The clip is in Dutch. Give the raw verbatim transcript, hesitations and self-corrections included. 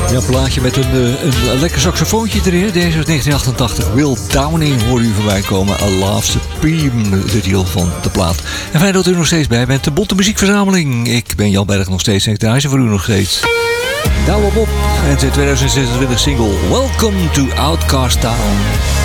Ja, een plaatje met een, een, een lekker saxofoontje erin. Deze is negentien achtentachtig. Will Downing hoor u voorbij komen. A Love Supreme, de titel van de plaat. En fijn dat u er nog steeds bij bent. De Bonte Muziekverzameling. Ik ben Jan Berg nog steeds. En ik draai ze voor u nog steeds. Douwe Bob en zijn tweeduizend zesentwintig single Welcome to Outcast Town.